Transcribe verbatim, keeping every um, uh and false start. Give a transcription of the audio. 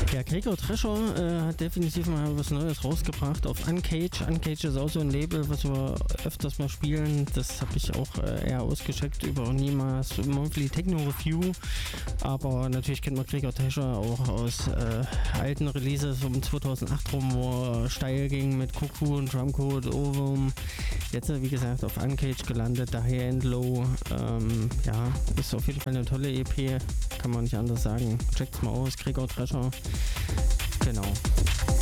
Ja, Gregor Trescher äh, hat definitiv mal was Neues rausgebracht auf Uncage. Uncage ist auch so ein Label, was wir öfters mal spielen. Das habe ich auch äh, eher ausgecheckt über Nimas Monthly Techno Review. Aber natürlich kennt man Gregor Trescher auch aus äh, alten Releases um zweitausendacht rum, wo er steil ging mit Cuckoo und Drumcode, Ovum. Jetzt, wie gesagt, auf Uncage gelandet, daher End Low. Ähm, ja, ist auf jeden Fall eine tolle E P, kann man nicht anders sagen. Checkt's mal aus, Gregor Trescher. Genau.